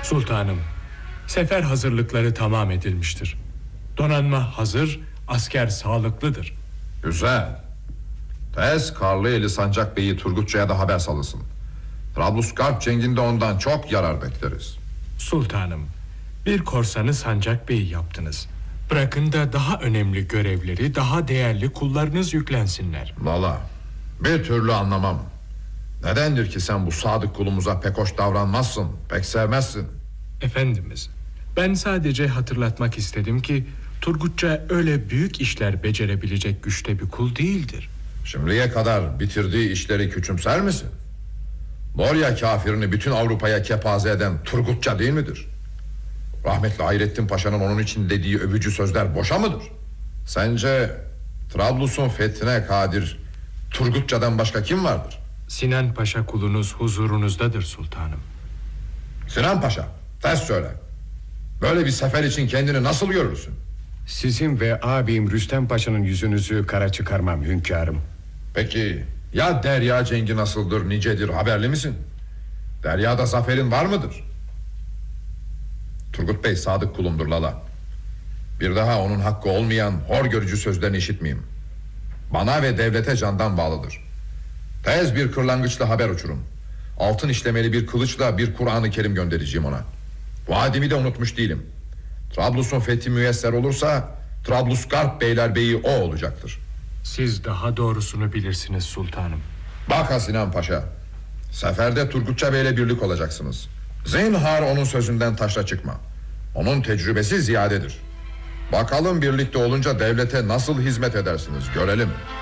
Sultanım, sefer hazırlıkları tamam edilmiştir. Donanma hazır, asker sağlıklıdır. Güzel. Tez Karlıeli Sancak Bey'i Turgutçu'ya da haber salısın. Trablusgarp cenginde ondan çok yarar bekleriz. Sultanım, bir korsanı Sancak Bey yaptınız. Bırakın da daha önemli görevleri daha değerli kullarınız yüklensinler. Valla bir türlü anlamam. Nedendir ki sen bu sadık kulumuza pek hoş davranmazsın, pek sevmezsin? Efendimiz, ben sadece hatırlatmak istedim ki Turgutça öyle büyük işler becerebilecek güçte bir kul değildir. Şimdiye kadar bitirdiği işleri küçümser misin? Morya kafirini bütün Avrupa'ya kepaze eden Turgutça değil midir? Rahmetli Hayrettin Paşa'nın onun için dediği övücü sözler boşa mıdır? Sence Trablus'un fethine kadir Turgutça'dan başka kim vardır? Sinan Paşa kulunuz huzurunuzdadır sultanım. Sinan Paşa, ters söyle. Böyle bir sefer için kendini nasıl görürsün? Sizin ve abim Rüstem Paşa'nın yüzünüzü kara çıkarmam hünkârım. Peki ya Derya cengi nasıldır, nicedir, haberli misin? Derya'da zaferin var mıdır? Turgut Bey sadık kulumdur Lala. Bir daha onun hakkı olmayan hor görücü sözlerini işitmeyeyim. Bana ve devlete candan bağlıdır. Tez bir kırlangıçla haber uçurun. Altın işlemeli bir kılıçla bir Kur'an-ı Kerim göndereceğim ona. Vaadimi de unutmuş değilim. Trablus'un fethi müyesser olursa Trablusgarp beylerbeyi o olacaktır. Siz daha doğrusunu bilirsiniz sultanım. Bak Sinan Paşa, seferde Turgutça Bey'le birlik olacaksınız. Zinhar onun sözünden taşla çıkma. Onun tecrübesi ziyadedir. Bakalım birlikte olunca devlete nasıl hizmet edersiniz, görelim.